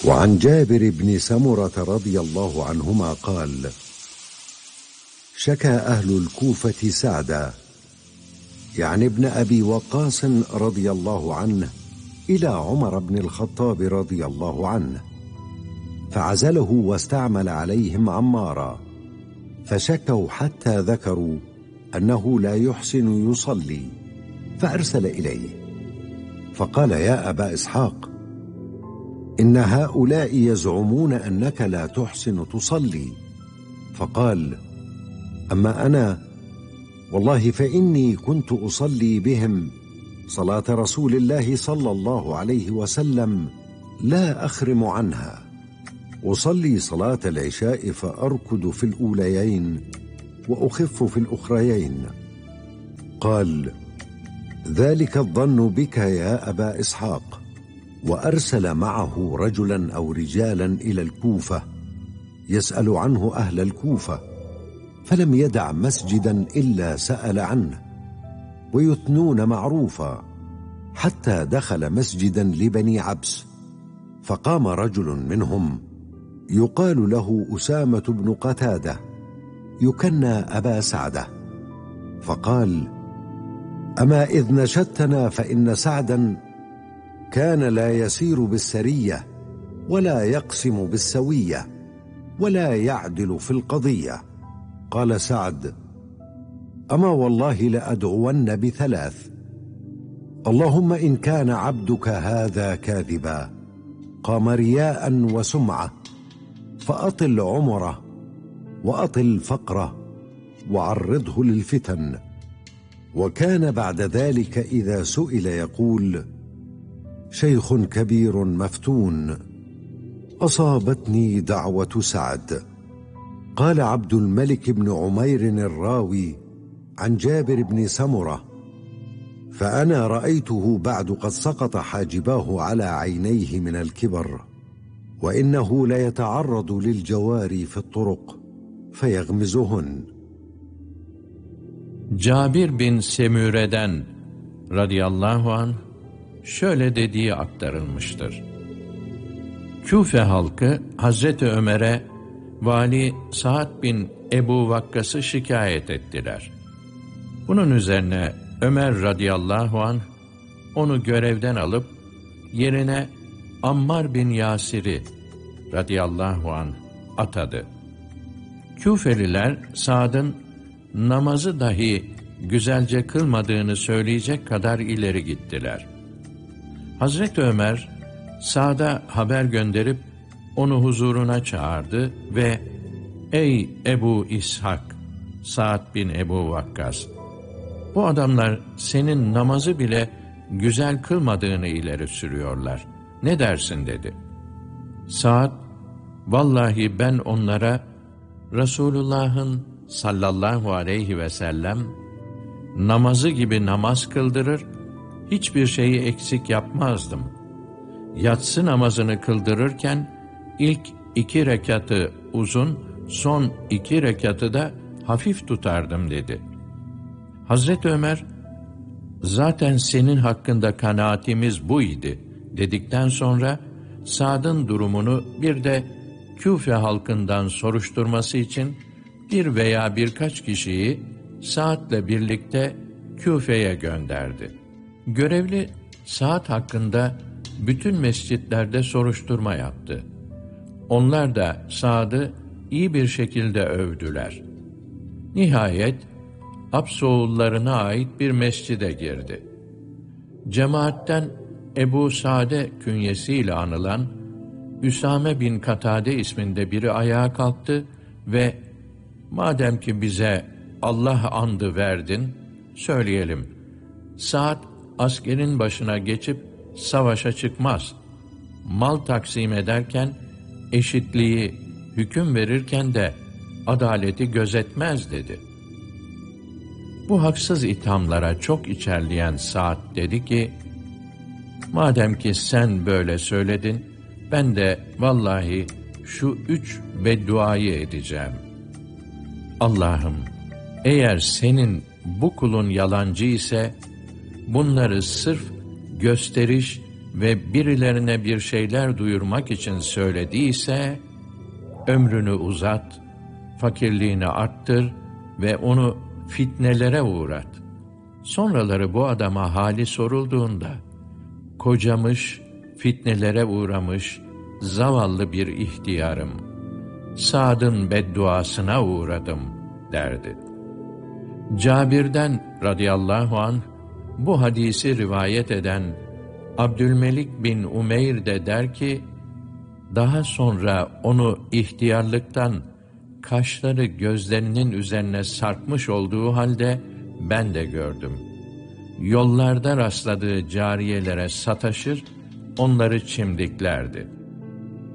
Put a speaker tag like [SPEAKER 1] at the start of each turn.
[SPEAKER 1] وعن جابر بن سمرة رضي الله عنهما قال: شكى أهل الكوفة سعدا يعني ابن أبي وقاص رضي الله عنه إلى عمر بن الخطاب رضي الله عنه، فعزله واستعمل عليهم عمارا، فشكوا حتى ذكروا أنه لا يحسن يصلي، فأرسل إليه فقال: يا أبا إسحاق، إن هؤلاء يزعمون أنك لا تحسن تصلي. فقال: أما أنا والله فإني كنت أصلي بهم صلاة رسول الله صلى الله عليه وسلم لا أخرم عنها، أصلي صلاة العشاء فأركض في الأوليين وأخف في الأخريين. قال: ذلك الظن بك يا أبا إسحاق. وأرسل معه رجلا أو رجالا إلى الكوفة يسأل عنه أهل الكوفة، فلم يدع مسجدا إلا سأل عنه، ويثنون معروفا، حتى دخل مسجدا لبني عبس، فقام رجل منهم يقال له أسامة بن قتادة يكنى أبا سعدة، فقال: أما إذ نشدتنا فإن سعدا كان لا يسير بالسرية ولا يقسم بالسوية ولا يعدل في القضية. قال سعد: أما والله لأدعون بثلاث: اللهم إن كان عبدك هذا كاذبا قام رياء وسمعة، فأطل عمره وأطل فقره وعرضه للفتن. وكان بعد ذلك إذا سئل يقول: شيخ كبير مفتون أصابتني دعوة سعد. قال عبد الملك بن عمير الراوي عن جابر بن سمرة: فأنا رأيته بعد قد سقط حاجباه على عينيه من الكبر، وإنه ليتعرض للجواري في الطرق فيغمزهن.
[SPEAKER 2] Cabir bin Semüre'den radıyallahu anh şöyle dediği aktarılmıştır. Küfe halkı Hazreti Ömer'e vali Sa'd bin Ebu Vakkas'ı şikayet ettiler. Bunun üzerine Ömer radıyallahu anh onu görevden alıp yerine Ammar bin Yasir'i radıyallahu anh atadı. Küfeliler Sa'd'ın namazı dahi güzelce kılmadığını söyleyecek kadar ileri gittiler. Hazreti Ömer Sa'd'a haber gönderip onu huzuruna çağırdı ve "Ey Ebu İshak, Sa'd bin Ebu Vakkas, bu adamlar senin namazı bile güzel kılmadığını ileri sürüyorlar. Ne dersin?" dedi. Sa'd, "Vallahi ben onlara Resulullah'ın sallallahu aleyhi ve sellem namazı gibi namaz kıldırır, hiçbir şeyi eksik yapmazdım. Yatsı namazını kıldırırken ilk 2 rekatı uzun, son 2 rekatı da hafif tutardım" dedi. Hazreti Ömer, "Zaten senin hakkında kanaatimiz bu idi" dedikten sonra Sa'd'ın durumunu bir de Küfe halkından soruşturması için bir veya birkaç kişiyi Sa'd'le birlikte Küfe'ye gönderdi. Görevli Sa'd hakkında bütün mescitlerde soruşturma yaptı. Onlar da Sa'd'ı iyi bir şekilde övdüler. Nihayet Absoğullarına ait bir mescide girdi. Cemaatten Ebu Sa'de künyesiyle anılan Üsame bin Katade isminde biri ayağa kalktı ve "Madem ki bize Allah andı verdin, söyleyelim. Sa'd askerin başına geçip savaşa çıkmaz. Mal taksim ederken eşitliği, hüküm verirken de adaleti gözetmez" dedi. Bu haksız ithamlara çok içerleyen Sa'd dedi ki, "Madem ki sen böyle söyledin, ben de vallahi şu 3 bedduayı edeceğim. Allah'ım, eğer senin bu kulun yalancı ise bunları sırf gösteriş ve birilerine bir şeyler duyurmak için söylediyse, ömrünü uzat, fakirliğini arttır ve onu fitnelere uğrat. Sonraları bu adama hali sorulduğunda, kocamış, fitnelere uğramış, zavallı bir ihtiyarım, Sa'd'ın bedduasına uğradım derdi. Cabir'den radıyallahu anh bu hadisi rivayet eden Abdülmelik bin Umeyr de der ki, daha sonra onu ihtiyarlıktan kaşları gözlerinin üzerine sarkmış olduğu halde ben de gördüm. Yollarda rastladığı cariyelere sataşır, onları çimdiklerdi.